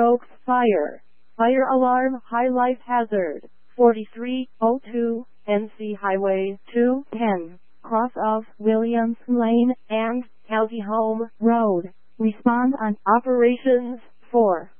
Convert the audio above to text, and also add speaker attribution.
Speaker 1: Oaks Fire. Fire alarm, high life hazard. 4302, NC Highway 210, cross of Williams Lane and County Home Road. Respond on Operations 4.